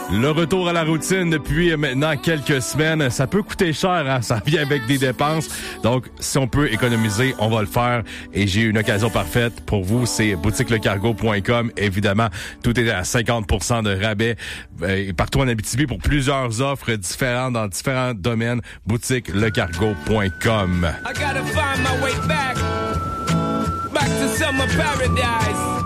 Le retour à la routine depuis maintenant quelques semaines, ça peut coûter cher, hein? Ça vient avec des dépenses. Donc, si on peut économiser, on va le faire. Et j'ai une occasion parfaite pour vous, c'est boutiquelecargo.com. Évidemment, tout est à 50% de rabais partout en Abitibi pour plusieurs offres différentes dans différents domaines. Boutiquelecargo.com. I gotta find my way back to summer paradise.